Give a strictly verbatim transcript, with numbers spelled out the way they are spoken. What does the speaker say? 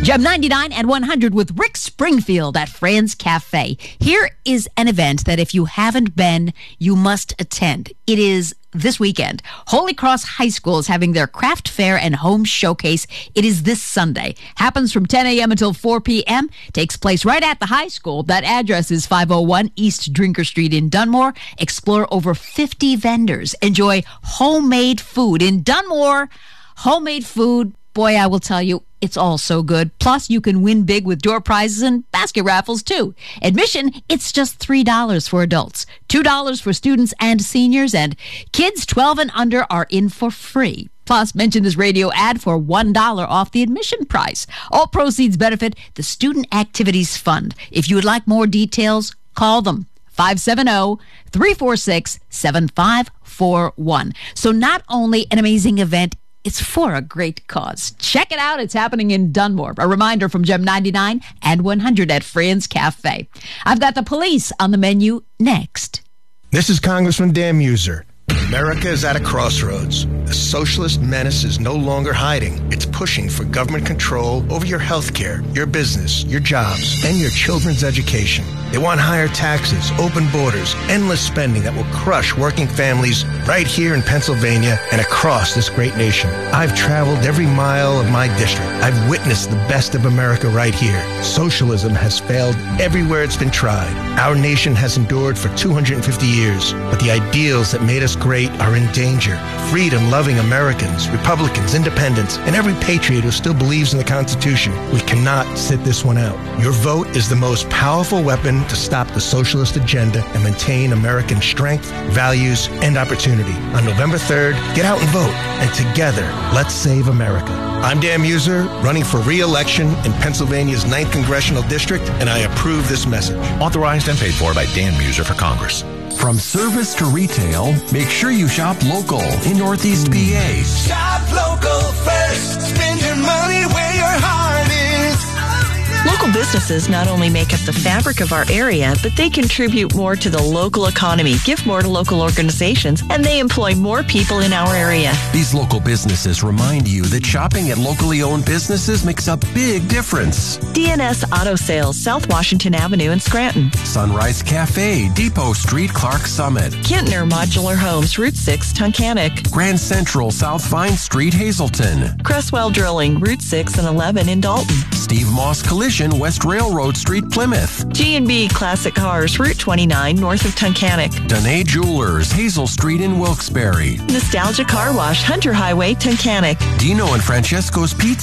Gem ninety-nine and one hundred with Rick Springfield at Fran's Cafe. Here is an event that if you haven't been, you must attend. It is this weekend. Holy Cross High School is having their craft fair and home showcase. It is this Sunday. Happens from ten a.m. until four p.m. Takes place right at the high school. That address is five oh one East Drinker Street in Dunmore. Explore over fifty vendors. Enjoy homemade food in Dunmore. Homemade food. Boy, I will tell you, it's all so good. Plus, you can win big with door prizes and basket raffles, too. Admission, it's just three dollars for adults, two dollars for students and seniors, and kids twelve and under are in for free. Plus, mention this radio ad for one dollar off the admission price. All proceeds benefit the Student Activities Fund. If you would like more details, call them. five seven zero, three four six, seven five four one. So not only an amazing event, it's for a great cause. Check it out. It's happening in Dunmore. A reminder from Gem ninety-nine and one hundred at Fran's Cafe. I've got the police on the menu next. This is Congressman Dan Muser. America is at a crossroads. The socialist menace is no longer hiding. It's pushing for government control over your health care, your business, your jobs, and your children's education. They want higher taxes, open borders, endless spending that will crush working families right here in Pennsylvania and across this great nation. I've traveled every mile of my district. I've witnessed the best of America right here. Socialism has failed everywhere it's been tried. Our nation has endured for two hundred fifty years, but the ideals that made us great are in danger. Freedom-loving Americans, Republicans, independents, and every patriot who still believes in the Constitution. We cannot sit this one out. Your vote is the most powerful weapon to stop the socialist agenda and maintain American strength, values, and opportunity. On November third, get out and vote. And together, let's save America. I'm Dan Muser, running for re-election in Pennsylvania's ninth Congressional District, and I approve this message. Authorized and paid for by Dan Muser for Congress. From service to retail, make sure you shop local in Northeast P A. Shop local first. Spend your money where your heart is. Local businesses not only make up the fabric of our area, but they contribute more to the local economy, give more to local organizations, and they employ more people in our area. These local businesses remind you that shopping at locally owned businesses makes a big difference. D N S Auto Sales, South Washington Avenue in Scranton. Sunrise Cafe, Depot Street, Clark Summit. Kintner Modular Homes, Route six, Tunkhannock. Grand Central, South Vine Street, Hazelton. Cresswell Drilling, Route six and eleven in Dalton. Steve Moss Collision, West Railroad Street, Plymouth. G and B Classic Cars, Route twenty-nine, north of Tunkhannock. Danae Jewelers, Hazel Street in Wilkes-Barre. Nostalgia Car Wash, Hunter Highway, Tunkhannock. Dino and Francesco's Pizza.